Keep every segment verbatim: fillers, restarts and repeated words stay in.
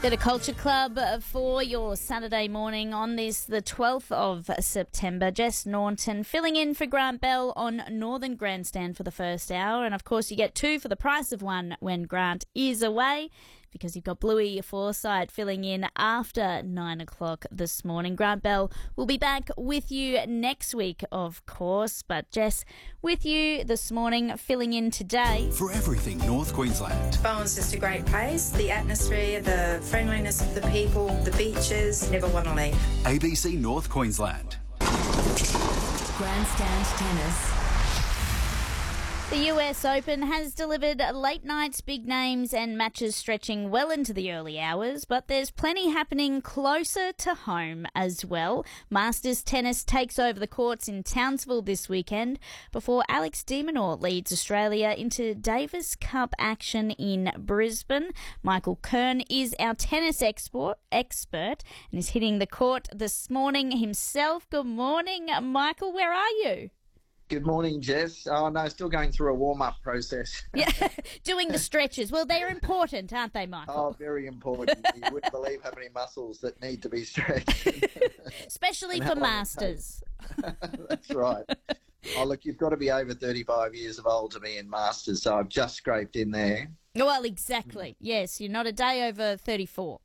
Bit of Culture Club for your Saturday morning on this, the twelfth of September. Jess Norton filling in for Grant Bell on Northern Grandstand for the first hour. And, of course, you get two for the price of one when Grant is away, because you've got Bluey Forsyth filling in after nine o'clock this morning. Grant Bell will be back with you next week, of course. But Jess, with you this morning, filling in today. For everything North Queensland. Bowen's just a great place. The atmosphere, the friendliness of the people, the beaches. Never want to leave. A B C North Queensland. Grandstand Tennis. The U S Open has delivered late nights, big names and matches stretching well into the early hours, but there's plenty happening closer to home as well. Masters tennis takes over the courts in Townsville this weekend before Alex de Minaur leads Australia into Davis Cup action in Brisbane. Michael Kern is our tennis expert, expert and is hitting the court this morning himself. Good morning, Michael. Where are you? Good morning, Jess. Oh, no, still going through a warm-up process. Yeah, doing the stretches. Well, they're important, aren't they, Michael? Oh, very important. You wouldn't believe how many muscles that need to be stretched. Especially for Masters. That's right. Oh, look, you've got to be over thirty-five years of old to be in Masters, so I've just scraped in there. Well, exactly. Yes, you're not a day over thirty-four.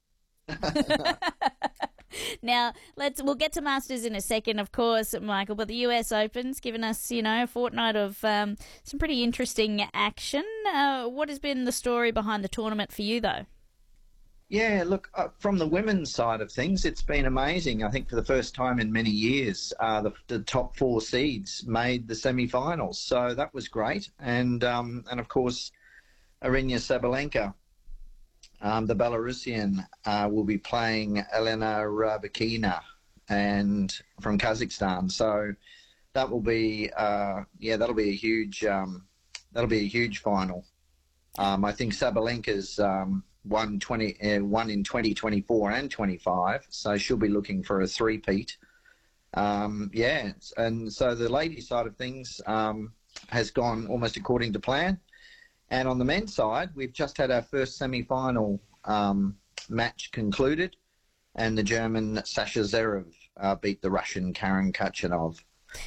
Now, let's we'll get to Masters in a second, of course, Michael, but the U S Open's given us, you know, a fortnight of um, some pretty interesting action. Uh, what has been the story behind the tournament for you, though? Yeah, look, uh, from the women's side of things, it's been amazing. I think for the first time in many years, uh, the, the top four seeds made the semi-finals, so that was great. And, um, and of course, Aryna Sabalenka, Um, the Belarusian, uh, will be playing Elena Rybakina and from Kazakhstan. So that will be, uh, yeah, that'll be a huge, um, that'll be a huge final. Um, I think Sabalenka's um, won twenty, uh, won in twenty twenty-four and twenty-five, so she'll be looking for a three-peat. Um, yeah, and so the ladies' side of things um, has gone almost according to plan. And on the men's side, we've just had our first semi-final um, match concluded, and the German Sasha Zverev uh, beat the Russian Karen Khachanov.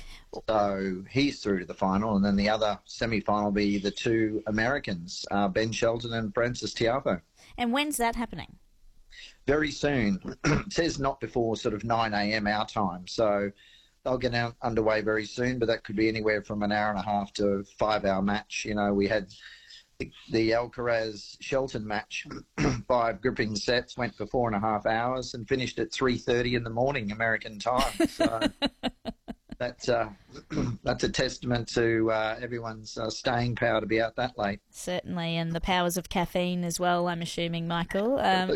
So he's through to the final, and then the other semi-final will be the two Americans, uh, Ben Shelton and Frances Tiafoe. And when's that happening? Very soon. It says not before sort of nine a.m. our time, so they'll get out underway very soon, but that could be anywhere from an hour and a half to a five-hour match. You know, we had the Alcaraz-Shelton match, five gripping sets, went for four and a half hours and finished at three thirty in the morning American time. So that's, uh, that's a testament to uh, everyone's uh, staying power to be out that late. Certainly, and the powers of caffeine as well, I'm assuming, Michael. Um,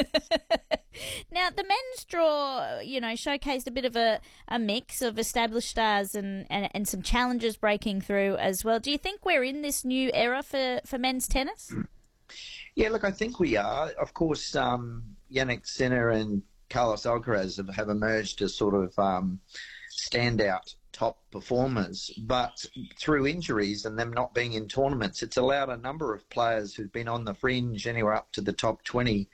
now, the men's draw, you know, showcased a bit of a, a mix of established stars and, and, and some challenges breaking through as well. Do you think we're in this new era for, for men's tennis? Yeah, look, I think we are. Of course, um, Jannik Sinner and Carlos Alcaraz have, have emerged as sort of um, standout top performers, but through injuries and them not being in tournaments, it's allowed a number of players who've been on the fringe, anywhere up to the top twenty,